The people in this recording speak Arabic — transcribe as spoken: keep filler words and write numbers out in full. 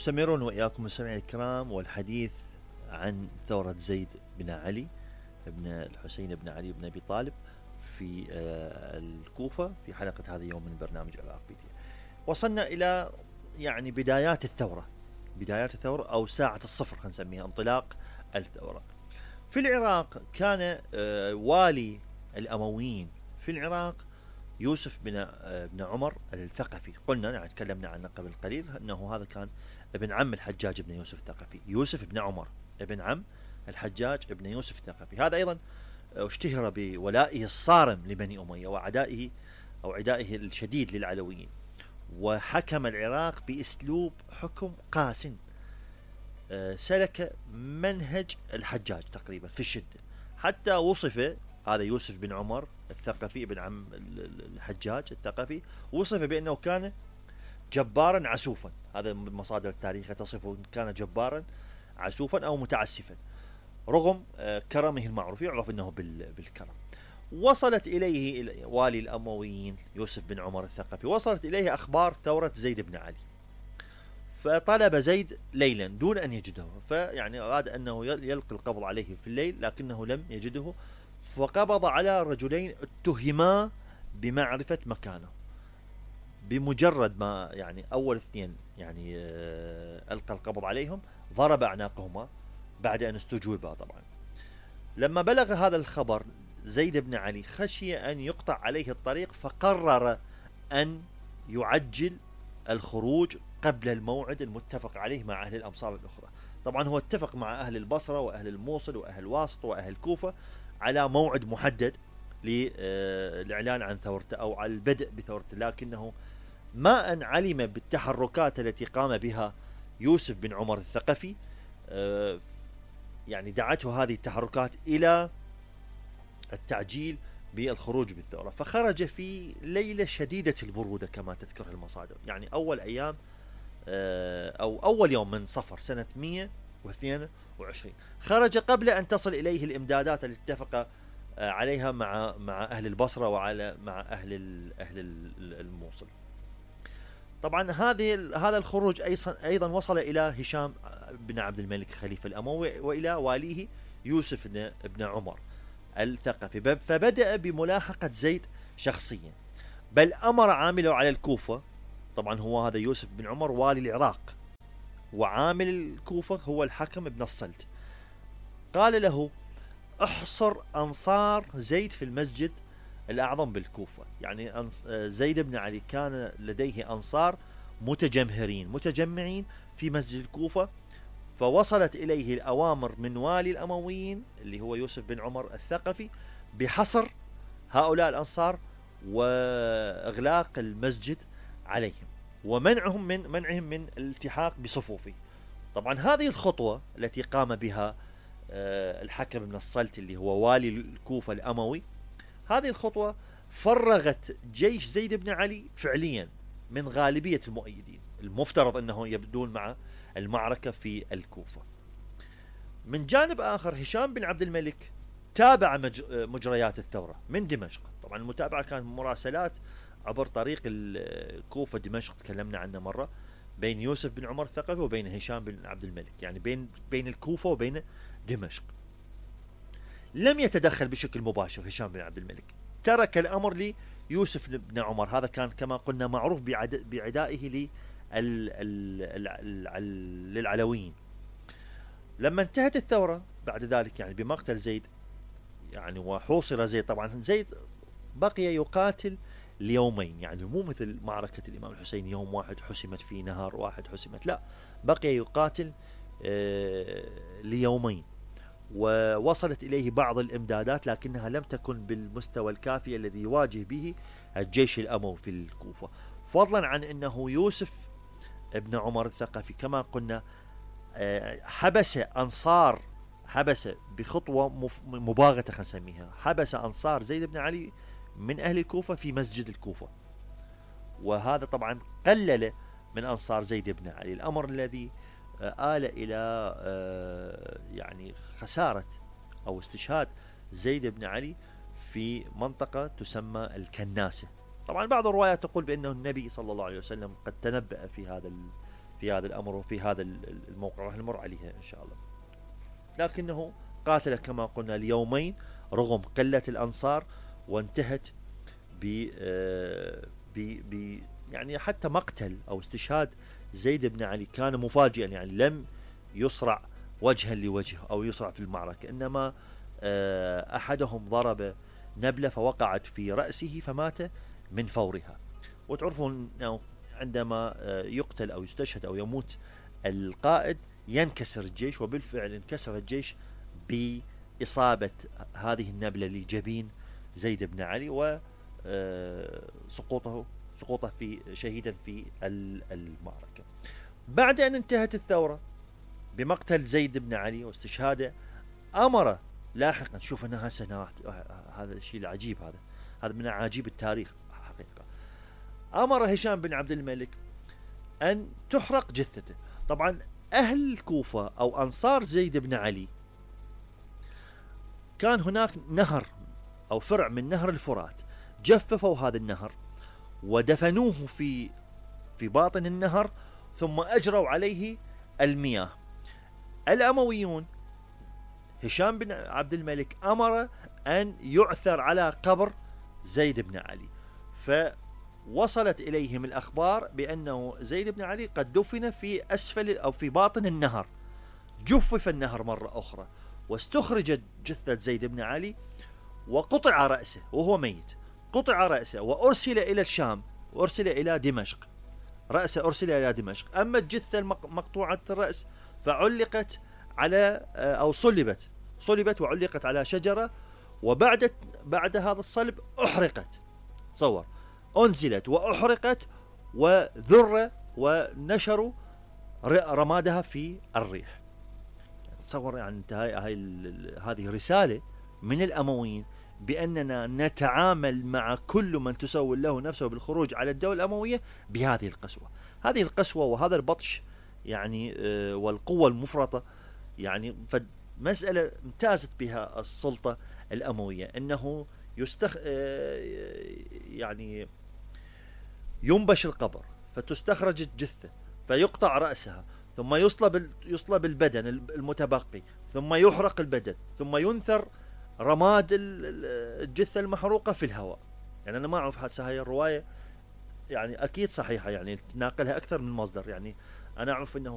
مستمرون وإياكم مستمعي الكرام والحديث عن ثورة زيد بن علي بن الحسين بن علي بن أبي طالب في الكوفة في حلقة هذا اليوم من برنامج العراق بيدي. وصلنا إلى يعني بدايات الثورة بدايات الثورة أو ساعة الصفر خلينا نسميها انطلاق الثورة. في العراق كان والي الأمويين في العراق يوسف بن بن عمر الثقفي. قلنا يعني تكلمنا عنه قبل قليل أنه هذا كان ابن عم الحجاج بن يوسف الثقفي. يوسف بن عمر ابن عم الحجاج بن يوسف الثقفي. هذا أيضا اشتهر بولائه الصارم لبني أمية وعدائه أو عدائه الشديد للعلويين، وحكم العراق بأسلوب حكم قاس سلك منهج الحجاج تقريبا في الشدة، حتى وصف هذا يوسف بن عمر الثقفي ابن عم الحجاج الثقفي وصف بأنه كان جبارا عسوفا. هذا مصادر التاريخ تصفه كان جبارا عسوفا أو متعسفا رغم كرمه المعروف، يعرف أنه بالكرم. وصلت إليه والي الأمويين يوسف بن عمر الثقفي وصلت إليه أخبار ثورة زيد بن علي، فطلب زيد ليلا دون أن يجده، فيعني أراد أنه يلقي القبض عليه في الليل لكنه لم يجده، فقبض على رجلين اتهما بمعرفة مكانه. بمجرد ما يعني أول اثنين يعني ألقى القبض عليهم ضرب أعناقهما بعد أن استجوبا. طبعا لما بلغ هذا الخبر زيد بن علي خشي أن يقطع عليه الطريق، فقرر أن يعجل الخروج قبل الموعد المتفق عليه مع أهل الأمصار الأخرى. طبعا هو اتفق مع أهل البصرة وأهل الموصل وأهل واسط وأهل الكوفة على موعد محدد للإعلان عن ثورته أو على البدء بثورته، لكنه ما أن علم بالتحركات التي قام بها يوسف بن عمر الثقفي يعني دعته هذه التحركات إلى التعجيل بالخروج بالثورة، فخرج في ليلة شديدة البرودة كما تذكر المصادر، يعني أول أيام أو أول يوم من صفر سنة مئة واثنين وعشرين. خرج قبل أن تصل إليه الإمدادات التي اتفق عليها مع مع أهل البصرة وعلى مع أهل أهل الموصل. طبعا هذه هذا الخروج أيضا وصل إلى هشام بن عبد الملك خليفة الأموي وإلى واليه يوسف بن عمر الثقفي، فبدأ بملاحقة زيد شخصيا، بل أمر عامله على الكوفة. طبعا هو هذا يوسف بن عمر والي العراق، وعامل الكوفة هو الحكم بن الصلت. قال له احصر أنصار زيد في المسجد الأعظم بالكوفة. يعني زيد بن علي كان لديه أنصار متجمهرين متجمعين في مسجد الكوفة، فوصلت إليه الأوامر من والي الأمويين اللي هو يوسف بن عمر الثقفي بحصر هؤلاء الأنصار وإغلاق المسجد عليهم ومنعهم من منعهم من الالتحاق بصفوفه. طبعا هذه الخطوة التي قام بها الحكم بن الصلت اللي هو والي الكوفة الأموي، هذه الخطوة فرغت جيش زيد بن علي فعليا من غالبية المؤيدين المفترض أنه يبدون مع المعركة في الكوفة. من جانب آخر هشام بن عبد الملك تابع مجريات الثورة من دمشق. طبعا المتابعة كانت مراسلات عبر طريق الكوفة دمشق، تكلمنا عنه مرة، بين يوسف بن عمر الثقفي وبين هشام بن عبد الملك، يعني بين بين الكوفة وبين دمشق. لم يتدخل بشكل مباشر هشام بن عبد الملك، ترك الأمر ليوسف بن عمر. هذا كان كما قلنا معروف بعدائه للعلويين. لما انتهت الثورة بعد ذلك يعني بمقتل زيد يعني وحوصر زيد، طبعا زيد بقي يقاتل ليومين، يعني مو مثل معركة الإمام الحسين يوم واحد حسمت في نهار واحد حسمت، لا بقي يقاتل ليومين. ووصلت إليه بعض الإمدادات لكنها لم تكن بالمستوى الكافي الذي يواجه به الجيش الأموي في الكوفة، فضلا عن أنه يوسف ابن عمر الثقفي كما قلنا حبس أنصار حبس بخطوة مباغتة خلينا نسميها، حبس أنصار زيد بن علي من أهل الكوفة في مسجد الكوفة، وهذا طبعا قلل من أنصار زيد بن علي، الأمر الذي آل إلى يعني خسارة أو استشهاد زيد بن علي في منطقة تسمى الكناسة. طبعا بعض الروايات تقول بأنه النبي صلى الله عليه وسلم قد تنبأ في هذا في هذا الأمر وفي هذا الموقع راح نمر عليها إن شاء الله. لكنه قاتل كما قلنا ليومين رغم قلة الأنصار، وانتهت ب ب يعني حتى مقتل أو استشهاد زيد بن علي كان مفاجئا، يعني لم يصرع وجها لوجه أو يصرع في المعركة، إنما أحدهم ضرب نبلة فوقعت في رأسه فمات من فورها. وتعرفون أنه عندما يقتل أو يستشهد أو يموت القائد ينكسر الجيش، وبالفعل انكسر الجيش بإصابة هذه النبلة لجبين زيد بن علي وسقوطه سقوطه في شهيدا في المعركة. بعد أن انتهت الثورة بمقتل زيد بن علي واستشهاده، أمر لاحقا، شوف أنها سنوات، هذا الشيء العجيب، هذا هذا من عجيب التاريخ حقيقة، أمر هشام بن عبد الملك أن تحرق جثته. طبعا أهل الكوفة أو أنصار زيد بن علي كان هناك نهر أو فرع من نهر الفرات، جففوا هذا النهر ودفنوه في في باطن النهر ثم أجروا عليه المياه. الأمويون هشام بن عبد الملك أمر أن يعثر على قبر زيد بن علي، فوصلت إليهم الأخبار بأنه زيد بن علي قد دفن في أسفل أو في باطن النهر. جفف النهر مرة أخرى واستخرجت جثة زيد بن علي وقطع رأسه وهو ميت، قطع رأسه وأرسل إلى الشام وأرسل إلى دمشق، رأسه أرسل إلى دمشق. أما الجثة مقطوعة الرأس فعلقت على أو صلبت صلبت وعلقت على شجرة، وبعد بعد هذا الصلب أحرقت، تصور، أنزلت وأحرقت وذر ونشروا رمادها في الريح. تصور يعني هاي هذه رسالة من الأمويين بأننا نتعامل مع كل من تسول له نفسه بالخروج على الدولة الأموية بهذه القسوة، هذه القسوة وهذا البطش يعني والقوة المفرطة. يعني فمسألة امتازت بها السلطة الأموية، أنه يستخ يعني ينبش القبر فتستخرج الجثة فيقطع رأسها ثم يصلب يصلب البدن المتبقي ثم يحرق البدن ثم ينثر رماد الجثة المحروقة في الهواء. يعني أنا ما أعرف هسه هاي الرواية يعني أكيد صحيحة، يعني تناقلها أكثر من مصدر، يعني أنا أعرف أنه